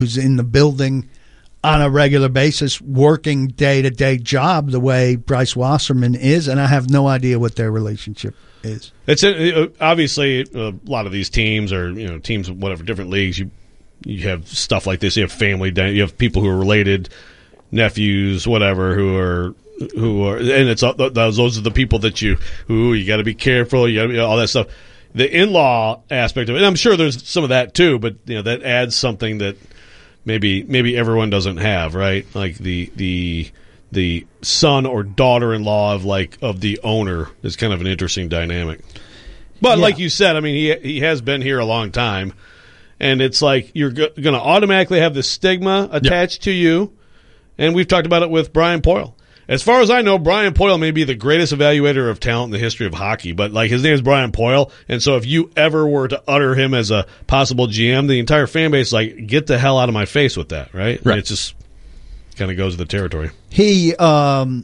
who's in the building on a regular basis, working day-to-day job the way Bryce Wasserman is, and I have no idea what their relationship is. It's obviously a lot of these teams are teams of whatever different leagues. You have stuff like this. You have family. You have people who are related, nephews, whatever, who are, and it's those are the people that you got to be careful. You got to be all that stuff. The in-law aspect of it, and I'm sure there's some of that too, but that adds something that maybe everyone doesn't have, right? Like the son or daughter-in-law of the owner is kind of an interesting dynamic. But like you said, I mean, he has been here a long time, and it's like you're going to automatically have the stigma attached to you. And we've talked about it with Brian Poyle. As far as I know, Brian Poyle may be the greatest evaluator of talent in the history of hockey, but his name is Brian Poyle, and so if you ever were to utter him as a possible GM, the entire fan base is get the hell out of my face with that, right? Right. It just kind of goes with the territory. He, I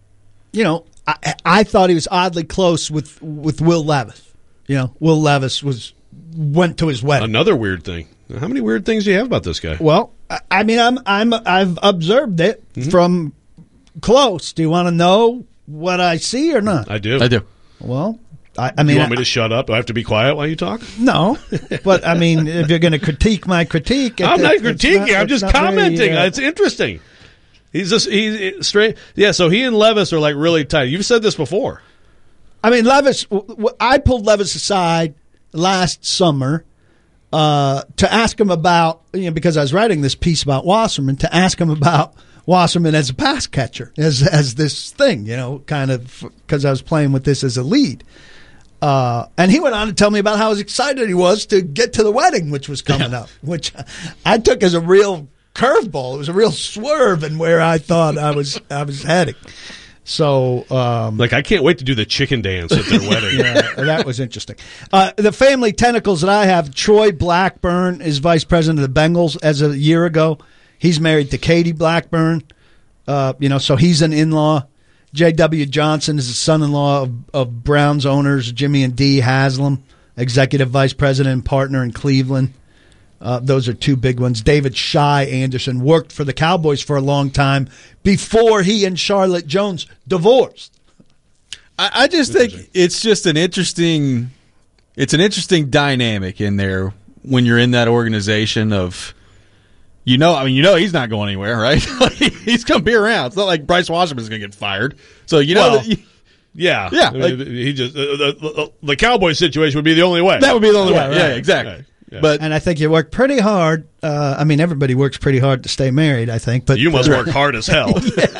thought he was oddly close with Will Levis. Will Levis went to his wedding. Another weird thing. How many weird things do you have about this guy? Well, I mean, I've observed it from close. Do you want to know what I see or not? I do. Well, I mean, you want me to shut up? Do I have to be quiet while you talk? No, but I mean, if you're going to critique my critique, I'm not critiquing. I'm just commenting. It's interesting. He's straight. Yeah. So he and Levis are really tight. You've said this before. I mean, Levis. I pulled Levis aside last summer to ask him about because I was writing this piece about Wasserman, to ask him about Wasserman as a pass catcher, as this thing, kind of, because I was playing with this as a lead. And he went on to tell me about how excited he was to get to the wedding, which was coming up, which I took as a real curveball. It was a real swerve in where I thought I was heading. So, I can't wait to do the chicken dance at their wedding. Yeah, that was interesting. The family tentacles that I have, Troy Blackburn is vice president of the Bengals as of a year ago. He's married to Katie Blackburn, so he's an in-law. J.W. Johnson is the son-in-law of Browns owners Jimmy and Dee Haslam, executive vice president and partner in Cleveland. Those are two big ones. David Shy Anderson worked for the Cowboys for a long time before he and Charlotte Jones divorced. I just think it's just an interesting dynamic in there when you're in that organization of, he's not going anywhere, right? He's going to be around. It's not like Bryce Wasserman's going to get fired. So yeah. I mean, he just the Cowboys situation would be the only way. That would be the only way. Right. Yeah, exactly. Right. Yeah. And I think you work pretty hard. Everybody works pretty hard to stay married, I think. But you must work hard as hell.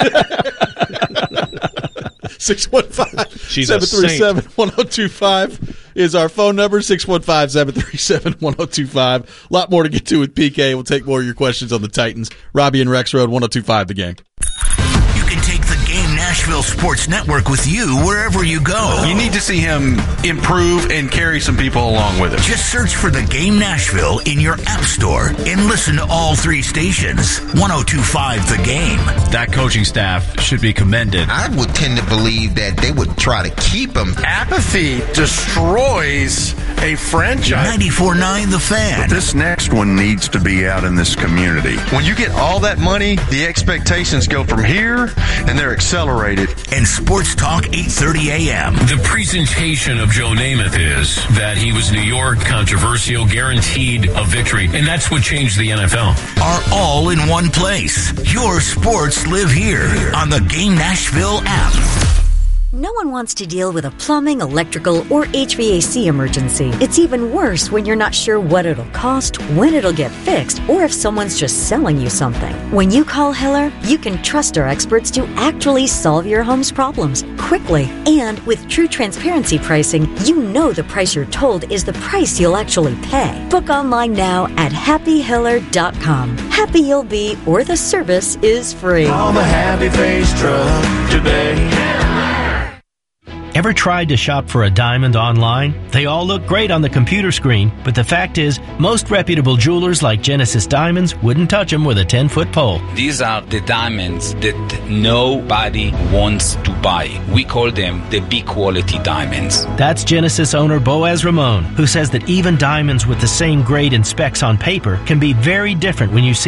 615-737-1025 is our phone number, 615-737-1025. A lot more to get to with PK. We'll take more of your questions on the Titans. Robbie and Rex Road, 1025 The Game. You can take the Game Nashville Sports Network with you wherever you go. You need to see him improve and carry some people along with him. Just search for the Game Nashville in your app store and listen to all three stations. 1025 The Game. That coaching staff should be commended. I would tend to believe that they would try to keep him. Apathy destroys a franchise. 94.9 The Fan. But this next one needs to be out in this community. When you get all that money, the expectations go from here, and they're accelerated. And Sports Talk 8:30 a.m. The presentation of Joe Namath is that he was New York, controversial, guaranteed a victory, and that's what changed the NFL. Are all in one place. Your sports live here on the Game Nashville app. No one wants to deal with a plumbing, electrical, or HVAC emergency. It's even worse when you're not sure what it'll cost, when it'll get fixed, or if someone's just selling you something. When you call Hiller, you can trust our experts to actually solve your home's problems quickly. And with true transparency pricing, you know the price you're told is the price you'll actually pay. Book online now at happyhiller.com. Happy you'll be, or the service is free. Call the Happy Face Truck today. Ever tried to shop for a diamond online? They all look great on the computer screen, but the fact is, most reputable jewelers like Genesis Diamonds wouldn't touch them with a 10-foot pole. These are the diamonds that nobody wants to buy. We call them the B-quality diamonds. That's Genesis owner Boaz Ramon, who says that even diamonds with the same grade and specs on paper can be very different when you see